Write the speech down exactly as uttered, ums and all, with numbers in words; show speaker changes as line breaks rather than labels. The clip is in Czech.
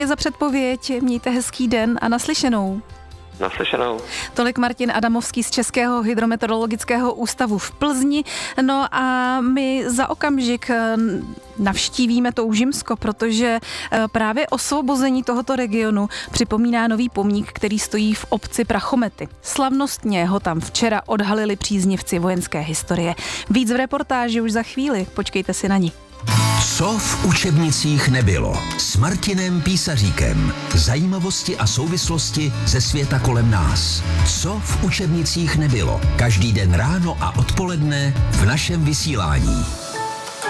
Za předpověď, mějte hezký den a naslyšenou.
Naslyšenou.
Tolik Martin Adamovský z Českého hydrometeorologického ústavu v Plzni. No a my za okamžik navštívíme Toužimsko, protože právě osvobození tohoto regionu připomíná nový pomník, který stojí v obci Prachomety. Slavnostně ho tam včera odhalili příznivci vojenské historie. Víc v reportáži už za chvíli, počkejte si na ní.
Co v učebnicích nebylo? S Martinem Písaříkem. Zajímavosti a souvislosti ze světa kolem nás. Co v učebnicích nebylo? Každý den ráno a odpoledne v našem vysílání.